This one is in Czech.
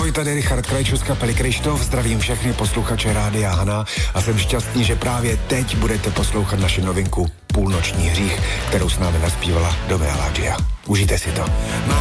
Ahoj, tady Richard Krajčů z kapely Krištof, zdravím všechny posluchače Rádia Hana a jsem šťastný, že právě teď budete poslouchat naši novinku Půlnoční hřích, kterou s námi naspívala Dove Aladžia. Užijte si to.